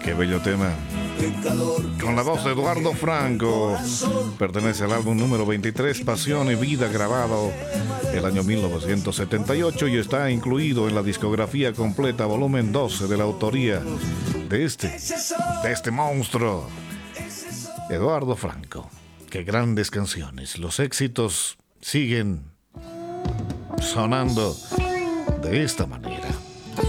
Qué bello tema. Con la voz de Eduardo Franco. Pertenece al álbum número 23, Pasión y Vida, grabado el año 1978 y está incluido en la discografía completa volumen 12 de la autoría de este monstruo, Eduardo Franco. Qué grandes canciones. Los éxitos siguen sonando de esta manera.